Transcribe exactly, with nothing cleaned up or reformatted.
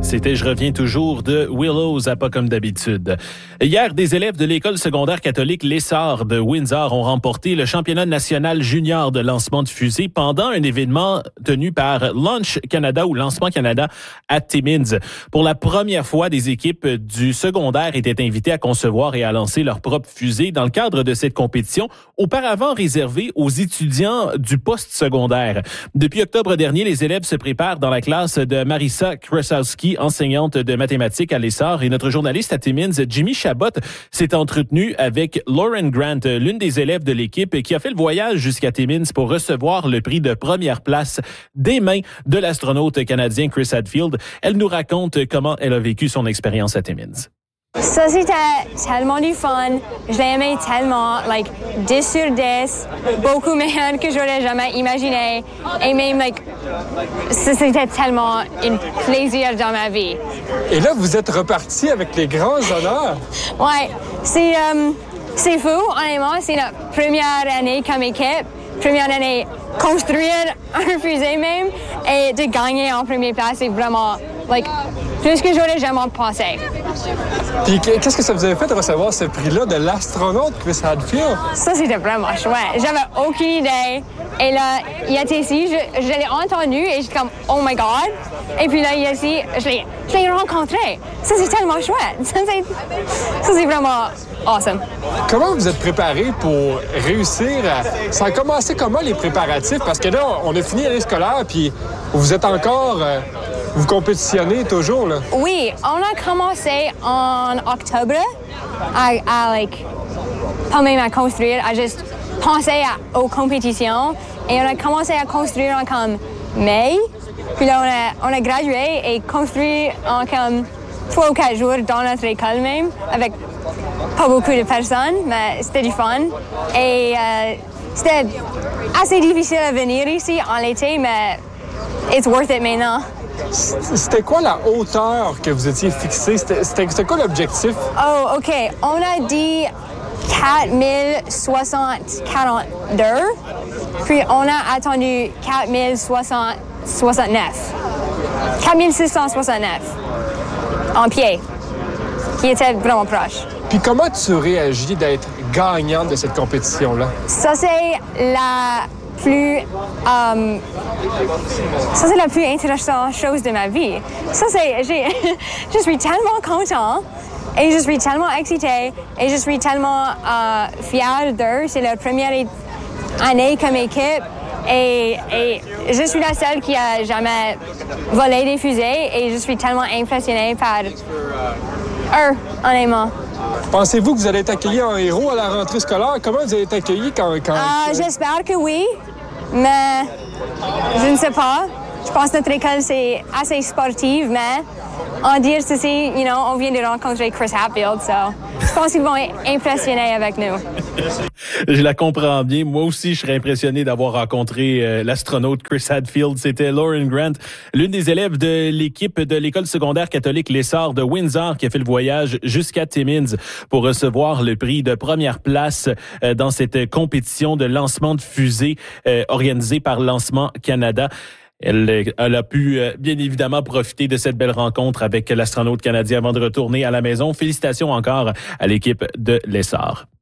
C'était « Je reviens toujours » de Willows à Pas comme d'habitude. Hier, des élèves de l'école secondaire catholique L'Essor de Windsor ont remporté le championnat national junior de lancement de fusée pendant un événement tenu par Launch Canada ou Lancement Canada à Timmins. Pour la première fois, des équipes du secondaire étaient invitées à concevoir et à lancer leur propre fusée dans le cadre de cette compétition, auparavant réservée aux étudiants du post-secondaire. Depuis octobre dernier, les élèves se préparent dans la classe de Marissa Krasowski, enseignante de mathématiques à l'Essor, et notre journaliste à Timmins, Jimmy Chabot, s'est entretenu avec Lauren Grant, l'une des élèves de l'équipe qui a fait le voyage jusqu'à Timmins pour recevoir le prix de première place des mains de l'astronaute canadien Chris Hadfield. Elle nous raconte comment elle a vécu son expérience à Timmins. Ça, c'était tellement du fun. Je l'ai aimé tellement, like, dix sur dix, beaucoup meilleur que j'aurais jamais imaginé. Et même, like, ça, c'était tellement un plaisir dans ma vie. Et là, vous êtes reparti avec les grands honneurs. Ouais, c'est, um, c'est fou, honnêtement. C'est notre première année comme équipe. Première année, construire un fusée même et de gagner en première place, c'est vraiment, like, plus que j'aurais jamais pensé. Puis qu'est-ce que ça vous avait fait de recevoir ce prix-là de l'astronaute Chris Hadfield? Ça, c'était vraiment chouette. J'avais aucune idée. Et là, il était ici, je, je l'ai entendu et j'étais comme, oh my God. Et puis là, il est ici, je l'ai, je l'ai rencontré. Ça, c'est tellement chouette. Ça, c'est, ça, c'est vraiment awesome. Comment vous êtes préparé pour réussir à... Ça a commencé comment, les préparatifs? Parce que là, on a fini l'année scolaire, puis vous êtes encore... Euh, vous compétitionnez toujours, là? Oui, on a commencé en octobre à, à like, pas même à construire, à juste penser à, aux compétitions. Et on a commencé à construire en comme mai. Puis là, on a, on a gradué et construit en comme trois ou quatre jours dans notre école même, avec pas beaucoup de personnes, mais c'était du fun. Et euh, c'était assez difficile à venir ici en été, mais it's worth it maintenant. C'était quoi la hauteur que vous étiez fixée? C'était, c'était, c'était quoi l'objectif? Oh, OK. On a dit quatre mille soixante quarante-deux, puis on a attendu quatre mille soixante-neuf. quatre mille six cent soixante-neuf en pied, qui était vraiment proche. Puis comment tu réagis d'être gagnante de cette compétition-là? Ça, c'est la plus... Um, ça, c'est la plus intéressante chose de ma vie. Ça, c'est... J'ai, je suis tellement content et je suis tellement excitée et je suis tellement uh, fière d'eux. C'est leur première année comme équipe et, et je suis la seule qui a jamais volé des fusées et je suis tellement impressionnée par eux, honnêtement. Pensez-vous que vous allez être accueillis en héros à la rentrée scolaire? Comment vous allez être accueillis quand... quand... Uh, j'espère que oui, mais je ne sais pas. Je pense que notre école, c'est assez sportive, mais en dire ceci, you know, on vient de rencontrer Chris Hadfield, so je pense qu'ils vont être impressionnés avec nous. Je la comprends bien. Moi aussi, je serais impressionné d'avoir rencontré euh, l'astronaute Chris Hadfield. C'était Lauren Grant, l'une des élèves de l'équipe de l'école secondaire catholique L'Essor de Windsor, qui a fait le voyage jusqu'à Timmins pour recevoir le prix de première place euh, dans cette compétition de lancement de fusée euh, organisée par Lancement Canada. Elle, elle a pu euh, bien évidemment profiter de cette belle rencontre avec l'astronaute canadien avant de retourner à la maison. Félicitations encore à l'équipe de L'Essor.